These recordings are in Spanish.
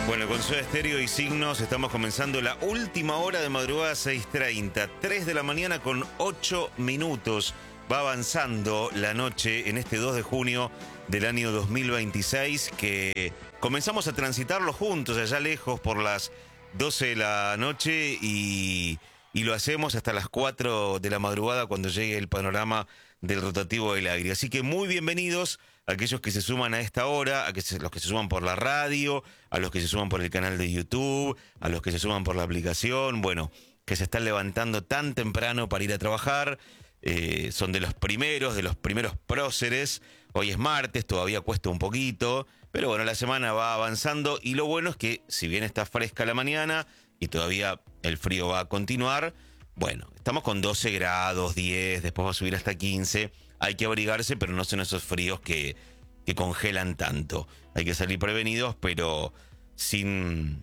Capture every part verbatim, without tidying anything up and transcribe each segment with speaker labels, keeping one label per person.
Speaker 1: Bueno, con Soda Stereo y Signos estamos comenzando la última hora de madrugada seis treinta, tres de la mañana con ocho minutos. Va avanzando la noche en este dos de junio del año dos mil veintiséis, que comenzamos a transitarlo juntos allá lejos por las doce de la noche y, y lo hacemos hasta las cuatro de la madrugada cuando llegue el panorama del rotativo del aire. Así que muy bienvenidos a aquellos que se suman a esta hora, a que se, los que se suman por la radio, a los que se suman por el canal de YouTube, a los que se suman por la aplicación, bueno, que se están levantando tan temprano para ir a trabajar. Eh, son de los primeros, de los primeros próceres. Hoy es martes, todavía cuesta un poquito, pero bueno, la semana va avanzando y lo bueno es que si bien está fresca la mañana y todavía el frío va a continuar, bueno, estamos con doce grados, diez, después va a subir hasta quince. Hay que abrigarse, pero no son esos fríos que, que congelan tanto. Hay que salir prevenidos, pero sin,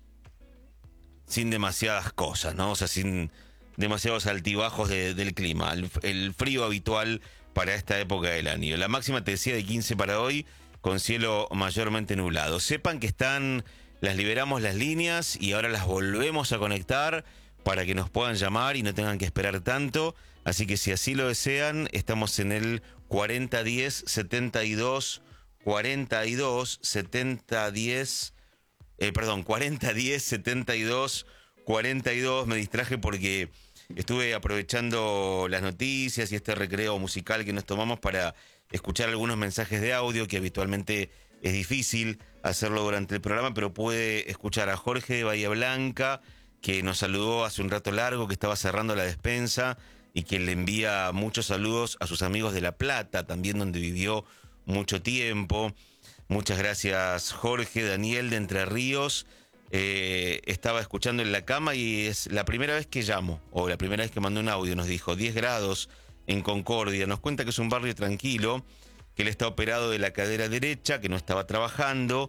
Speaker 1: sin demasiadas cosas, ¿no? O sea, sin demasiados altibajos de, del clima. El, el frío habitual para esta época del año. La máxima te decía de quince para hoy, con cielo mayormente nublado. Sepan que están, las liberamos las líneas y ahora las volvemos a conectar para que nos puedan llamar y no tengan que esperar tanto. Así que si así lo desean, estamos en el cuarenta diez setenta y dos cuarenta y dos setenta diez, eh, perdón, cuarenta diez setenta y dos cuarenta y dos. Me distraje porque estuve aprovechando las noticias y este recreo musical que nos tomamos para escuchar algunos mensajes de audio, que habitualmente es difícil hacerlo durante el programa, pero pude escuchar a Jorge de Bahía Blanca, que nos saludó hace un rato largo, que estaba cerrando la despensa y que le envía muchos saludos a sus amigos de La Plata, también donde vivió mucho tiempo. Muchas gracias, Jorge. Daniel de Entre Ríos, eh, estaba escuchando en la cama y es la primera vez que llamo, o la primera vez que mandó un audio, nos dijo, diez grados en Concordia. Nos cuenta que es un barrio tranquilo, que él está operado de la cadera derecha, que no estaba trabajando,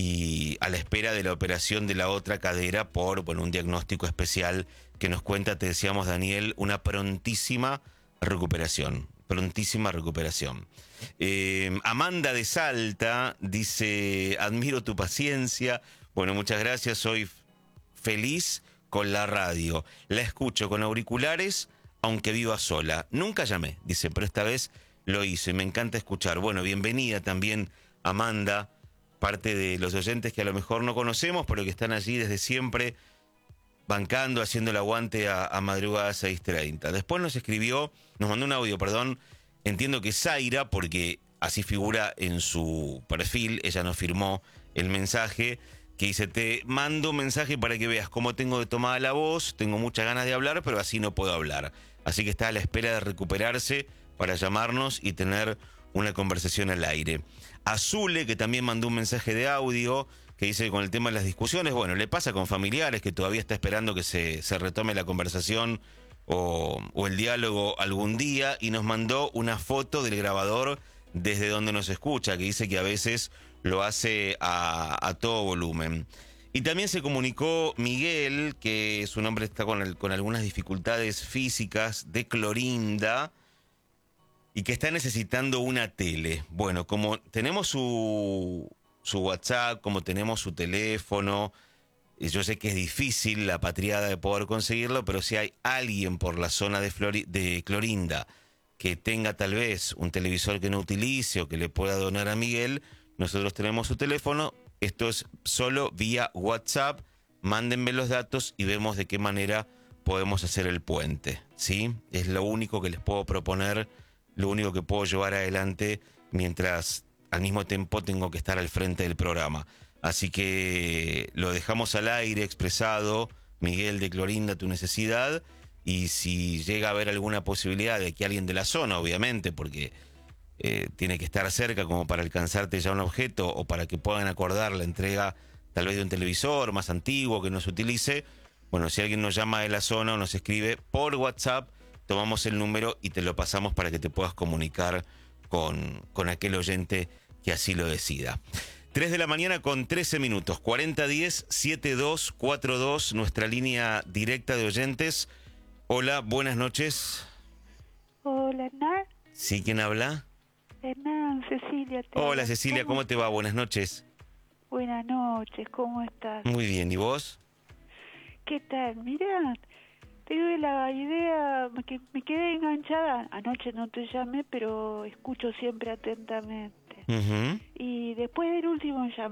Speaker 1: y a la espera de la operación de la otra cadera por, bueno, un diagnóstico especial que nos cuenta, te decíamos, Daniel, una prontísima recuperación, prontísima recuperación. Eh, Amanda de Salta dice, admiro tu paciencia. Bueno, muchas gracias, soy feliz con la radio, la escucho con auriculares, aunque viva sola. Nunca llamé, dice, pero esta vez lo hice y me encanta escuchar. Bueno, bienvenida también, Amanda, parte de los oyentes que a lo mejor no conocemos, pero que están allí desde siempre, bancando, haciendo el aguante a, a madrugada seis treinta. Después nos escribió, nos mandó un audio, perdón, entiendo que Zaira, porque así figura en su perfil, ella nos firmó el mensaje, que dice, te mando un mensaje para que veas cómo tengo de tomada la voz, tengo muchas ganas de hablar, pero así no puedo hablar. Así que está a la espera de recuperarse para llamarnos y tener una conversación al aire. Azule, que también mandó un mensaje de audio, que dice que con el tema de las discusiones, bueno, le pasa con familiares, que todavía está esperando que se, se retome la conversación o, o el diálogo algún día, y nos mandó una foto del grabador desde donde nos escucha, que dice que a veces lo hace a, a todo volumen. Y también se comunicó Miguel, que su nombre está con, el, con algunas dificultades físicas, de Clorinda, y que está necesitando una tele. Bueno, como tenemos su, su WhatsApp, como tenemos su teléfono, y yo sé que es difícil la patriada de poder conseguirlo, pero si hay alguien por la zona de, Flori, de Clorinda que tenga tal vez un televisor que no utilice o que le pueda donar a Miguel, nosotros tenemos su teléfono. Esto es solo vía WhatsApp. Mándenme los datos y vemos de qué manera podemos hacer el puente, ¿sí? Es lo único que les puedo proponer, lo único que puedo llevar adelante mientras al mismo tiempo tengo que estar al frente del programa. Así que lo dejamos al aire expresado, Miguel de Clorinda, tu necesidad, y si llega a haber alguna posibilidad de que alguien de la zona, obviamente, porque eh, tiene que estar cerca como para alcanzarte ya un objeto o para que puedan acordar la entrega tal vez de un televisor más antiguo que no se utilice, bueno, si alguien nos llama de la zona o nos escribe por WhatsApp, tomamos el número y te lo pasamos para que te puedas comunicar con, con aquel oyente que así lo decida. tres de la mañana con trece minutos, cuarenta diez setenta y dos cuarenta y dos, nuestra línea directa de oyentes. Hola, buenas noches.
Speaker 2: Hola, Hernán.
Speaker 1: ¿Sí? ¿Quién habla?
Speaker 2: Hernán, Cecilia. Te
Speaker 1: Hola,
Speaker 2: hablo.
Speaker 1: Cecilia, ¿cómo te va? Buenas noches.
Speaker 2: Buenas noches, ¿cómo estás?
Speaker 1: Muy bien, ¿y vos?
Speaker 2: ¿Qué tal? Mirá, tengo la idea, me, que- me quedé enganchada. Anoche no te llamé, pero escucho siempre atentamente.
Speaker 1: Ujú.
Speaker 2: Y después del último llamado,